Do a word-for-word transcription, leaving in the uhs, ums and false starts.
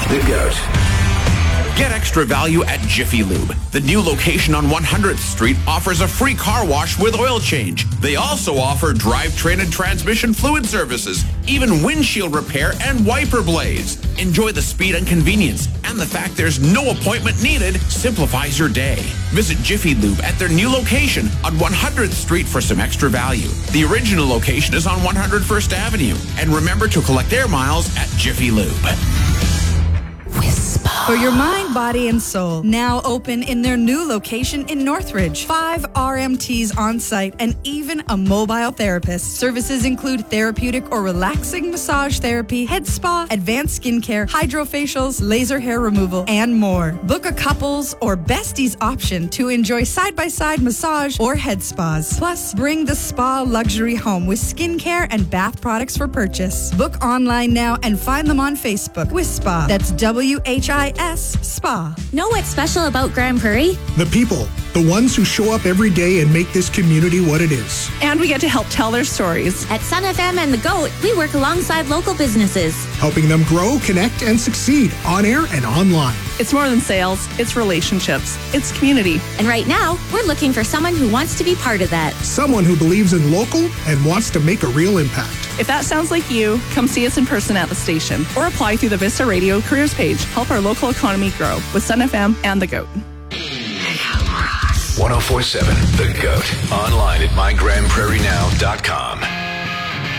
The Goat. Get extra value at Jiffy Lube. The new location on one hundredth Street offers a free car wash with oil change. They also offer drivetrain and transmission fluid services, even windshield repair and wiper blades. Enjoy the speed and convenience, and the fact there's no appointment needed simplifies your day. Visit Jiffy Lube at their new location on one hundredth Street for some extra value. The original location is on one hundred First Avenue. And remember to collect air miles at Jiffy Lube. For your mind, body, and soul. Now open in their new location in Northridge. Five R M Ts on site and even a mobile therapist. Services include therapeutic or relaxing massage therapy, head spa, advanced skincare, hydrofacials, laser hair removal, and more. Book a couples or besties option to enjoy side-by-side massage or head spas. Plus, bring the spa luxury home with skincare and bath products for purchase. Book online now and find them on Facebook with Spa. That's W H I S Spa. Know what's special about Grand Prairie? The people, the ones who show up every day and make this community what it is. And we get to help tell their stories. At Sun F M and The Goat, we work alongside local businesses, helping them grow, connect, and succeed on air and online. It's more than sales, it's relationships, it's community. And right now, we're looking for someone who wants to be part of that. Someone who believes in local and wants to make a real impact. If that sounds like you, come see us in person at the station or apply through the Vista Radio careers page. Help our local economy grow with Sun F M and The Goat. one oh four point seven The Goat. Online at my grand prairie now dot com.